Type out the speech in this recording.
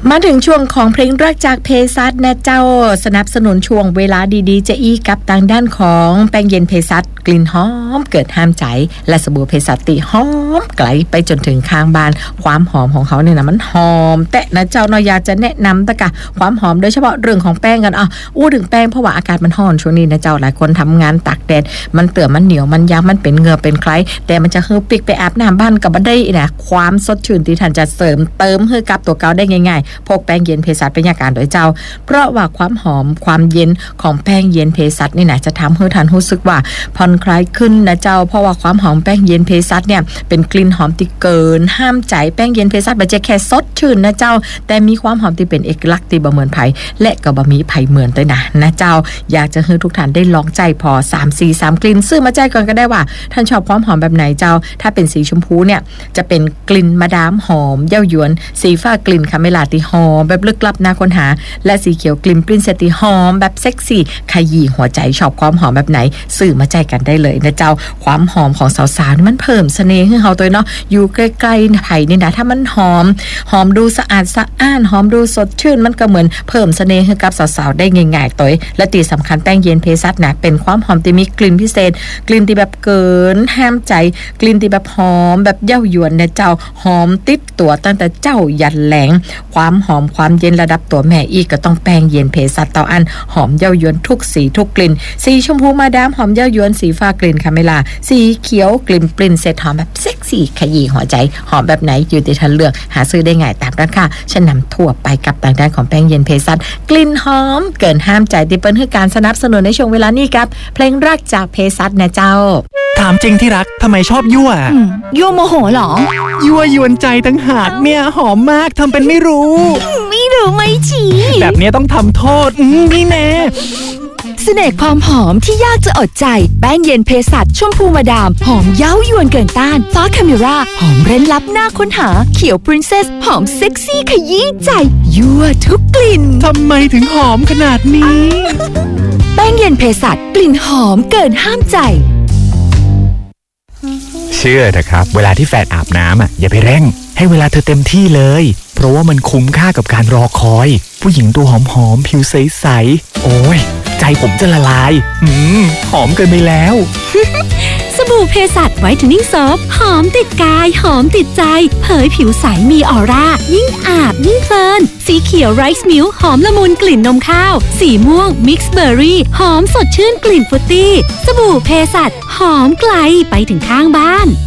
มาถึงช่วงของเพลงรักจากเภสัชนะเจ้าสนับสนุนช่วงเวลาดีๆจะอีกับทางด้านของแป้งเย็นเภสัชกลิ่นหอมเกิดห้ามใจและสบู่เภสัชติหอมไกลไปจนถึงข้างบ้านความหอมของเขาเนี่ยนะมันหอมแต่นะเจ้าเนาะอยากจะแนะนำตะกะความหอมโดยเฉพาะเรื่องของแป้งกันอู้ถึงแป้งเพราะว่าอากาศมันร้อนช่วงนี้นะเจ้าหลายคนทำงานตากแดดมันเตื่อมันเหนียวมันยางมันเป็นเหงื่อเป็นไคล้แต่มันจะคือปิกไปอาบน้ำบ้านกับบ่ได้นะความสดชื่นที่ท่านจะเสริมเติมให้กับตัวเก่าได้ง่ายๆพกแป้งเย็นเภสัชเป็นยาการโดยเจ้าเพราะว่าความหอมความเย็นของแป้งเย็นเภสัชนี่นะจะทำให้ท่านรู้สึกว่าผ่อนคลายขึ้นนะเจ้าเพราะว่าความหอมแป้งเย็นเภสัชเนี่ยเป็นกลิ่นหอมที่เกินห้ามใจแป้งเย็นเภสัชบ่ใช่แค่สดชื่นนะเจ้าแต่มีความหอมที่เป็นเอกลักษณ์ที่บ่เหมือนไผและก็บ่มีไผเหมือนด้วยนะเจ้าอยากจะให้ทุกท่านได้ลองใจพอ3 กลิ่นซื้อมาใจก่อนก็ได้ว่าท่านชอบความหอมแบบไหนเจ้าถ้าเป็นสีชมพูเนี่ยจะเป็นกลิ่นมะดามหอมเย้ายวนสีฟ้ากลิ่นคาเมล่าที่หอมแบบลึกลับน่าค้นหาและสีเขียวกลิ่นปรินเซสที่หอมแบบเซ็กซี่ขยี้หัวใจชอบความหอมแบบไหนซื้อมาใจกันได้เลยนะเจ้าความหอมของสาวๆมันเพิ่มเสน่ห์ให้เฮาตัวเนาะอยู่ใกล้ๆไผนี่นะถ้ามันหอมดูสะอาดสะอ้านหอมดูสดชื่นมันก็เหมือนเพิ่มเสน่ห์ให้กับสาวๆได้ง่ายๆตัวและที่สำคัญแป้งเย็นเภสัชนะเป็นความหอมที่มีกลิ่นพิเศษกลิ่นที่แบบเกินห้ามใจกลิ่นที่แบบหอมแบบเย้ายวนนะเจ้าหอมติดตัวตั้งแต่เจ้ายันแหลงความหอมความเย็นระดับตัวแม่อีกก็ต้องแป้งเย็นเภสัชเตาอันหอมเย้ายวนทุกสีทุกกลิ่นสีชมพูมาดามหอมเย้ายวนสีฟ้ากลิ่นคาเมล่าสีเขียวกลิ่นปรินเซสหอมแบบเซ็กซี่ขยี้หัวใจหอมแบบไหนอยู่ที่ท่านเลือกหาซื้อได้ง่ายตามร้านค้าชั้นนำทั่วไปกับต่างด้านของแป้งเย็นเภสัชกลิ่นหอมเกินห้ามใจที่เปิ้นคือการสนับสนุนในช่วงเวลานี้ครับเพลงรักจากเภสัชนะเจ้าถามจริงที่รักทำไมชอบยั่วยั่วโมโหเหรอยั่วยวนใจตั้งหากเนี่ยหอมมากทำเป็นไม่รู้ไม่ชี้แบบนี้ต้องทำโทษนี่แน่เสน่ห์ความหอมที่ยากจะอดใจแป้งเย็นเภสัชชมพูมาดามหอมเย้ายวนเกินต้านฟ้าคาเมราหอมเร้นลับน่าค้นหาเขียวปรินเซสหอมเซ็กซี่ขยี้ใจยั่วทุกกลิ่นทำไมถึงหอมขนาดนี้แป้งเย็นเภสัชกลิ่นหอมเกินห้ามใจเชื่อเถอะครับเวลาที่แฟนอาบน้ำอย่าไปเร่งให้เวลาเธอเต็มที่เลยเพราะว่ามันคุ้มค่ากับการรอคอยผู้หญิงตัวหอมๆผิวใสๆโอ้ยใจผมจะละลายหอมเกินไปแล้วสบู่เภสัชไวท์เทนนิ่งโซฟหอมติดกายหอมติดใจเผยผิวใสมีออร่ายิ่งอาบยิ่งเพลินสีเขียวไรซ์มิลค์หอมละมุนกลิ่นนมข้าวสีม่วงมิกซ์เบอร์รี่หอมสดชื่นกลิ่นฟรุตตี้สบู่เภสัชหอมไกลไปถึงข้างบ้าน